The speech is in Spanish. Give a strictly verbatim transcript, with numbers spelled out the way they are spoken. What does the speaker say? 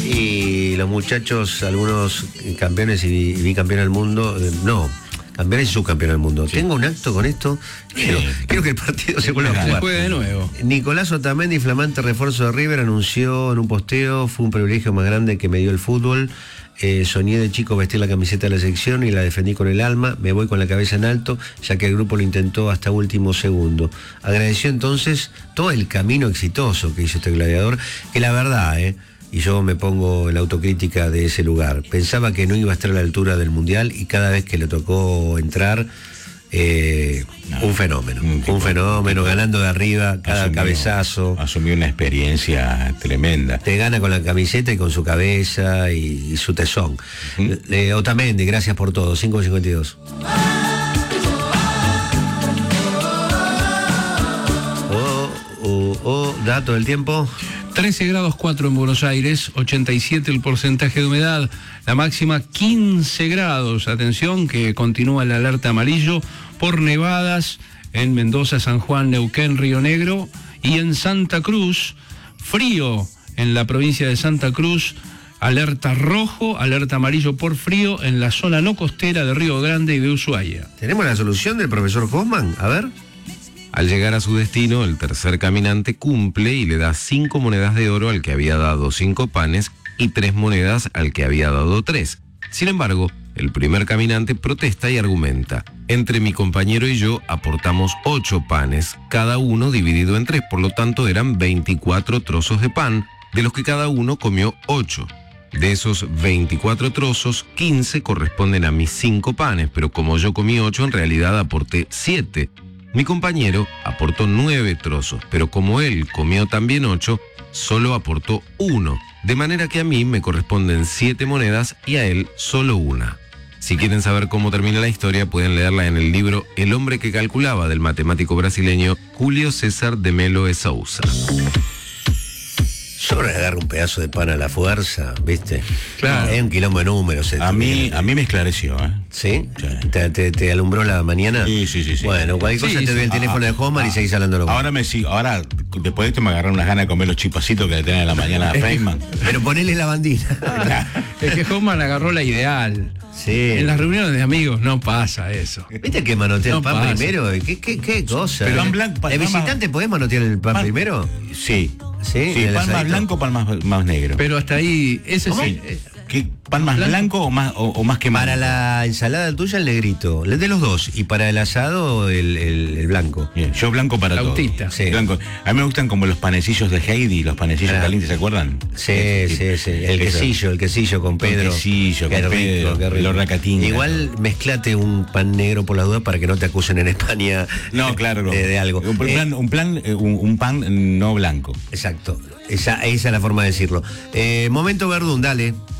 Y los muchachos, algunos campeones y bicampeón del mundo, eh, no, campeones y subcampeón del mundo. Sí. Tengo un acto con esto, quiero, quiero que el partido se vuelva a jugar. Se juegue de nuevo. Nicolás Otamendi, flamante refuerzo de River, anunció en un posteo: fue un privilegio más grande que me dio el fútbol. Eh, soñé de chico vestir la camiseta de la selección y la defendí con el alma. Me voy con la cabeza en alto, ya que el grupo lo intentó hasta último segundo. Agradeció entonces todo el camino exitoso que hizo este gladiador, que la verdad, eh, y yo me pongo en la autocrítica de ese lugar, pensaba que no iba a estar a la altura del Mundial, y cada vez que le tocó entrar, eh, no, un fenómeno, un, un fenómeno, ganando de arriba, cada asumió, cabezazo. Asumió una experiencia tremenda. Te gana con la camiseta y con su cabeza y, y su tesón. Uh-huh. eh, Otamendi, gracias por todo, cinco cincuenta y dos. Oh, oh, oh, dato del tiempo. trece grados cuatro en Buenos Aires, ochenta y siete el porcentaje de humedad, la máxima quince grados. Atención que continúa el alerta amarillo por nevadas en Mendoza, San Juan, Neuquén, Río Negro, y en Santa Cruz, frío en la provincia de Santa Cruz, alerta rojo, alerta amarillo por frío en la zona no costera de Río Grande y de Ushuaia. ¿Tenemos la solución del profesor Hoffman? A ver. Al llegar a su destino, el tercer caminante cumple y le da cinco monedas de oro al que había dado cinco panes y tres monedas al que había dado tres. Sin embargo, el primer caminante protesta y argumenta: entre mi compañero y yo aportamos ocho panes, cada uno dividido en tres, por lo tanto eran veinticuatro trozos de pan, de los que cada uno comió ocho. De esos veinticuatro trozos, quince corresponden a mis cinco panes, pero como yo comí ocho, en realidad aporté siete. Mi compañero aportó nueve trozos, pero como él comió también ocho, solo aportó uno, de manera que a mí me corresponden siete monedas y a él solo una. Si quieren saber cómo termina la historia, pueden leerla en el libro El hombre que calculaba, del matemático brasileño Julio César de Melo de Sousa. Yo le agarro un pedazo de pan a la fuerza, ¿viste? Claro. Es un quilombo de números. A mí, a mí me esclareció, ¿eh? ¿Sí? Sí. ¿Te, te, te alumbró la mañana? Sí, sí, sí. sí. Bueno, cualquier cosa sí, te doy el sí. teléfono Ah, de Hoffman ah, y seguís hablando. Ahora me sigo, ahora después de esto me agarraron unas ganas de comer los chipacitos que le tenían en la mañana a Feynman. Pero ponele la bandina. Es que Hoffman agarró la ideal. Sí. En las reuniones de amigos no pasa eso. ¿Viste que manotea No el pan pasa. primero? ¿Qué, qué, qué cosa? Pero pan blanco, pan ¿El más- visitante podés manotear el pan, pan- primero? Sí. Sí, Sí, el pan más asadito. blanco o pan más, más negro. Pero hasta ahí, ese ¿Cómo? sí. ¿Qué, ¿Pan más ¿Blanco? blanco o más, o, o más que Para blanco? la ensalada tuya el negrito, de los dos, y para el asado el, el, el blanco. Bien, yo blanco para todo. Flautista. Sí. Blanco. A mí me gustan como los panecillos de Heidi, los panecillos Ah. calientes, ¿se acuerdan? Sí, Ese sí, tipo. sí. El Eso. quesillo, el quesillo con Pedro. El quesillo Qué con rico, Pedro, qué rico. el horracatinga. Igual mezclate un pan negro por la duda para que no te acusen en España. No, claro. no. de, de algo. Un Eh, plan, un, plan eh, un, un pan no blanco. Exacto. Esa, esa es la forma de decirlo. Eh, momento Verdún, dale.